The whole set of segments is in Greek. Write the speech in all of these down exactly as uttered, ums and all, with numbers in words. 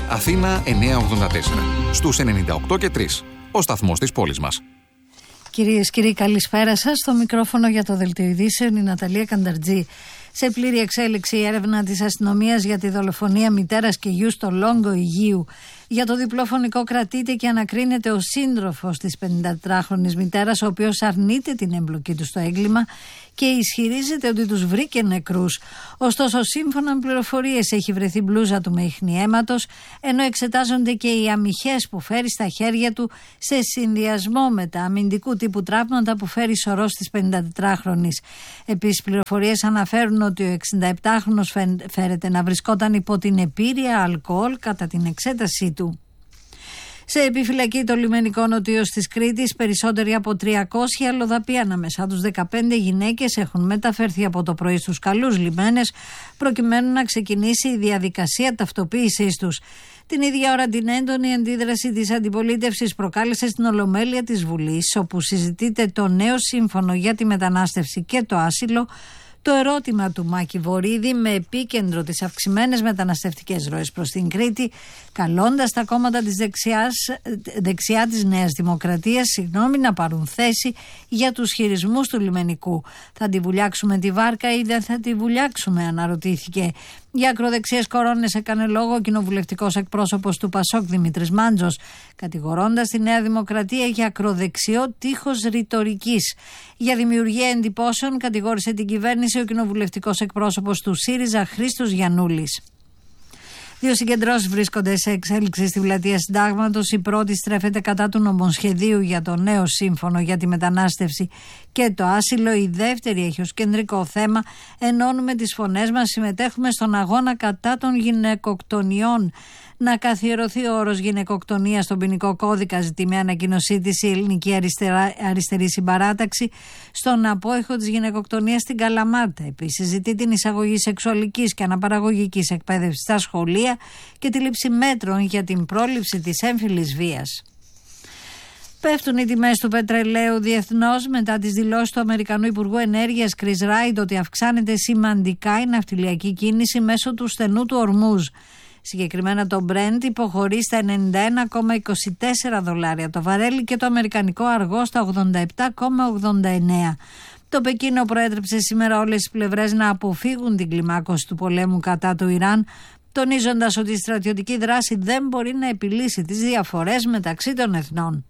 Αθήνα εννιακόσια ογδόντα τέσσερα. Στους ενενήντα οκτώ και τρία. Ο σταθμός της πόλης μας. Κυρίες και κύριοι, καλησπέρα σας. Στο μικρόφωνο για το Δελτίο Ειδήσεων η Ναταλία Κανταρτζή. Σε πλήρη εξέλιξη η έρευνα της αστυνομίας για τη δολοφονία μητέρας και γιου στο Λόγκο Αιγαίου. Για το διπλό φωνικό κρατείται και ανακρίνεται ο σύντροφος της πενηντατετράχρονης μητέρας, ο οποίος αρνείται την εμπλοκή του στο έγκλημα και ισχυρίζεται ότι τους βρήκε νεκρούς. Ωστόσο, σύμφωνα με πληροφορίες, έχει βρεθεί μπλούζα του με ίχνη αίματος, ενώ εξετάζονται και οι αμυχές που φέρει στα χέρια του σε συνδυασμό με τα αμυντικού τύπου τραύματα που φέρει σωρός της πενηντατετράχρονης. Επίσης, πληροφορίες αναφέρουν ότι ο εξηνταεπτάχρονος φέρεται να βρισκόταν υπό την επήρεια αλκοόλ κατά την εξέτασή του. Σε επιφυλακή το λιμενικό νοτίος της Κρήτης, περισσότεροι από τριακόσιοι αλλοδαποί, ανάμεσά τους δεκαπέντε γυναίκες, έχουν μεταφερθεί από το πρωί στους καλούς λιμένες, προκειμένου να ξεκινήσει η διαδικασία ταυτοποίησής τους. Την ίδια ώρα την έντονη αντίδραση της αντιπολίτευσης προκάλεσε στην Ολομέλεια της Βουλής, όπου συζητείται το νέο σύμφωνο για τη μετανάστευση και το άσυλο, το ερώτημα του Μάκη Βορίδη με επίκεντρο τις αυξημένες μεταναστευτικές ροές προς την Κρήτη, καλώντας τα κόμματα της δεξιάς, δεξιά της Νέας Δημοκρατίας συγγνώμη, να πάρουν θέση για τους χειρισμούς του λιμενικού. Θα τη βουλιάξουμε τη βάρκα ή δεν θα τη βουλιάξουμε, αναρωτήθηκε. Για ακροδεξιές κορώνες έκανε λόγο ο κοινοβουλευτικός εκπρόσωπος του Πασόκ Δημήτρης Μάντζος, κατηγορώντας τη Νέα Δημοκρατία για ακροδεξιό τείχος ρητορικής. Για δημιουργία εντυπώσεων κατηγόρησε την κυβέρνηση ο κοινοβουλευτικός εκπρόσωπος του ΣΥΡΙΖΑ Χρήστος Γιαννούλης. Δύο συγκεντρώσεις βρίσκονται σε εξέλιξη στη Πλατεία Συντάγματος. Η πρώτη στρέφεται κατά του νομοσχεδίου για το νέο σύμφωνο για τη μετανάστευση και το άσυλο. Η δεύτερη έχει ως κεντρικό θέμα «Ενώνουμε τις φωνές μας, συμμετέχουμε στον αγώνα κατά των γυναικοκτονιών». Να καθιερωθεί ο όρος γυναικοκτονία στον ποινικό κώδικα, ζητεί με ανακοίνωσή της η Ελληνική Αριστερά, Αριστερή Συμπαράταξη, στον απόϊχο της γυναικοκτονίας στην Καλαμάτα. Επίσης, ζητεί την εισαγωγή σεξουαλικής και αναπαραγωγικής εκπαίδευσης στα σχολεία και τη λήψη μέτρων για την πρόληψη της έμφυλης βίας. Πέφτουν οι τιμές του πετρελαίου διεθνώς μετά τις δηλώσεις του Αμερικανού Υπουργού Ενέργειας Chris Wright ότι αυξάνεται σημαντικά η ναυτιλιακή κίνηση μέσω του στενού του Ορμούζ. Συγκεκριμένα το Brent υποχωρεί στα ενενήντα ένα κόμμα είκοσι τέσσερα δολάρια το βαρέλι και το αμερικανικό αργό στα ογδόντα επτά κόμμα ογδόντα εννέα. Το Πεκίνο προέτρεψε σήμερα όλες τις πλευρές να αποφύγουν την κλιμάκωση του πολέμου κατά του Ιράν, τονίζοντας ότι η στρατιωτική δράση δεν μπορεί να επιλύσει τις διαφορές μεταξύ των εθνών.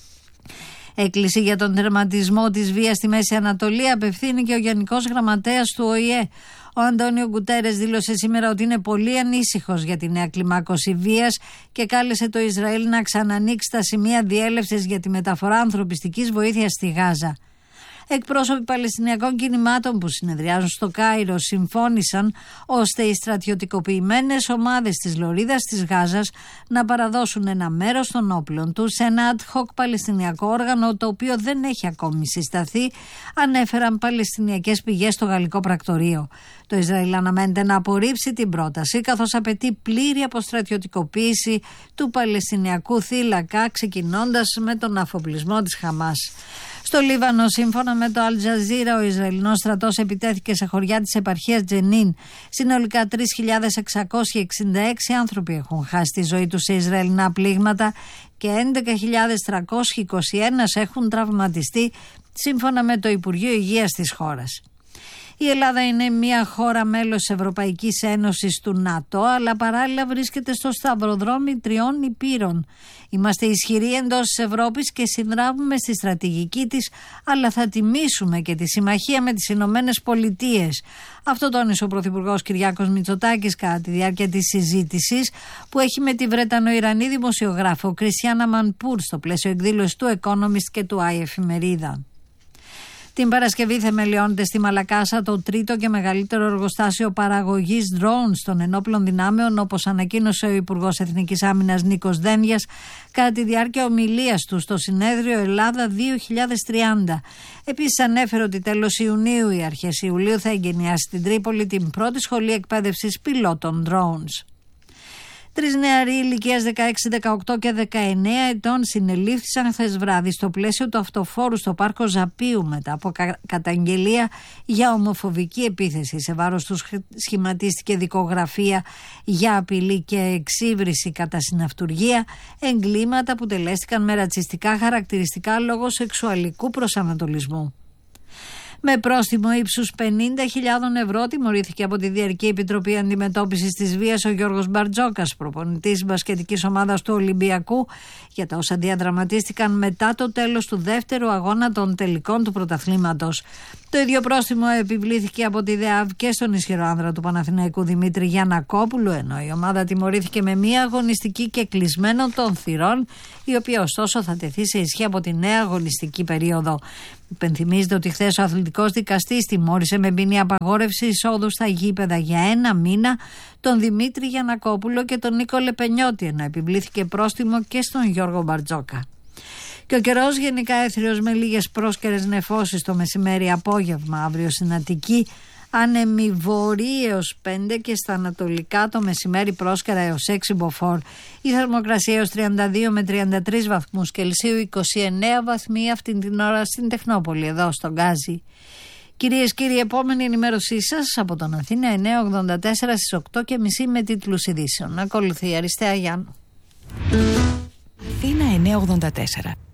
Έκκληση για τον τερματισμό της βίας στη Μέση Ανατολή απευθύνει και ο Γενικός Γραμματέας του Ο Η Ε. Ο Αντώνιο Γκουτέρες δήλωσε σήμερα ότι είναι πολύ ανήσυχος για τη νέα κλιμάκωση βίας και κάλεσε το Ισραήλ να ξανανοίξει τα σημεία διέλευσης για τη μεταφορά ανθρωπιστικής βοήθειας στη Γάζα. Εκπρόσωποι Παλαιστινιακών κινημάτων που συνεδριάζουν στο Κάιρο συμφώνησαν ώστε οι στρατιωτικοποιημένες ομάδες της Λωρίδας της Γάζας να παραδώσουν ένα μέρος των όπλων τους σε ένα ad hoc παλαιστινιακό όργανο, το οποίο δεν έχει ακόμη συσταθεί, ανέφεραν παλαιστινιακές πηγές στο γαλλικό πρακτορείο. Το Ισραήλ αναμένεται να απορρίψει την πρόταση, καθώς απαιτεί πλήρη αποστρατιωτικοποίηση του Παλαιστινιακού θύλακα, ξεκινώντας με τον αφοπλισμό της Χαμάς. Στο Λίβανο, σύμφωνα με το Αλ Τζαζίρα, ο Ισραηλινός στρατός επιτέθηκε σε χωριά της επαρχίας Τζενίν. Συνολικά τρεις χιλιάδες εξακόσιοι εξήντα έξι άνθρωποι έχουν χάσει τη ζωή τους σε Ισραηλινά πλήγματα και έντεκα χιλιάδες τριακόσιοι είκοσι ένα έχουν τραυματιστεί, σύμφωνα με το Υπουργείο Υγείας της χώρας. Η Ελλάδα είναι μια χώρα μέλος της Ευρωπαϊκής Ένωσης, του ΝΑΤΟ, αλλά παράλληλα βρίσκεται στο σταυροδρόμι τριών υπήρων. Είμαστε ισχυροί εντός της Ευρώπης και συνδράμουμε στη στρατηγική της, αλλά θα τιμήσουμε και τη συμμαχία με τις Ηνωμένες Πολιτείες. Αυτό τόνισε ο Πρωθυπουργός Κυριάκος Μητσοτάκης κατά τη διάρκεια της συζήτησης που έχει με τη Βρετανοϊρανή δημοσιογράφο Κριστιάνα Μανπούρ στο πλαίσιο εκδήλωσης του Economist και του Άι Εφημερίδα. Την Παρασκευή θεμελιώνεται στη Μαλακάσα το τρίτο και μεγαλύτερο εργοστάσιο παραγωγής drones των ενόπλων δυνάμεων, όπως ανακοίνωσε ο Υπουργός Εθνικής Άμυνας Νίκος Δένδιας κατά τη διάρκεια ομιλίας του στο συνέδριο Ελλάδα δύο χιλιάδες τριάντα. Επίσης ανέφερε ότι τέλος Ιουνίου ή αρχές Ιουλίου θα εγκαινιάσει στην Τρίπολη την πρώτη σχολή εκπαίδευσης πιλότων drones. Τρεις νεαροί ηλικίας δεκαέξι, δεκαοκτώ και δεκαεννέα ετών συνελήφθησαν χθες βράδυ στο πλαίσιο του αυτοφόρου στο πάρκο Ζαπίου μετά από κα- καταγγελία για ομοφοβική επίθεση. Σε βάρος τους σχηματίστηκε δικογραφία για απειλή και εξύβριση κατά συναυτουργία, εγκλήματα που τελέστηκαν με ρατσιστικά χαρακτηριστικά λόγω σεξουαλικού προσανατολισμού. Με πρόστιμο ύψους πενήντα χιλιάδες ευρώ τιμωρήθηκε από τη Διαρκή Επιτροπή Αντιμετώπισης της Βίας ο Γιώργος Μπαρτζόκας, προπονητής μπασκετικής ομάδας του Ολυμπιακού, για τα όσα διαδραματίστηκαν μετά το τέλος του δεύτερου αγώνα των τελικών του πρωταθλήματος. Το ίδιο πρόστιμο επιβλήθηκε από τη ΔΕΑΒ και στον ισχυρό άνδρα του Παναθηναϊκού Δημήτρη Γιαννακόπουλου, ενώ η ομάδα τιμωρήθηκε με μία αγωνιστική και κλεισμένο των θυρών, η οποία ωστόσο θα τεθεί σε ισχύ από τη νέα αγωνιστική περίοδο. Υπενθυμίζεται ότι χθες ο αθλητικός δικαστής τιμώρησε με ποινή απαγόρευση εισόδου στα γήπεδα για ένα μήνα τον Δημήτρη Γιαννακόπουλο και τον Νίκο Λεπενιώτη, ενώ επιβλήθηκε πρόστιμο και στον Γιώργο Μπαρτζόκα. Και ο καιρός γενικά έθριος με λίγες πρόσκαιρες νεφώσεις το μεσημέρι-απόγευμα αύριο στην Αττική. Άνεμη βορρή έως πέντε και στα ανατολικά το μεσημέρι πρόσκαιρα έως έξι μποφόρ. Η θερμοκρασία έως τριάντα δύο με τριάντα τρεις βαθμούς Κελσίου, είκοσι εννέα βαθμοί αυτήν την ώρα στην Τεχνόπολη, εδώ στον Γκάζι. Κυρίες και κύριοι, επόμενη ενημέρωσή σας από τον Αθήνα εννιακόσια ογδόντα τέσσερα στις οκτώ και μισή με τίτλους ειδήσεων. Ακολουθεί η Αριστεία Γιάννου. Αθήνα εννιακόσια ογδόντα τέσσερα.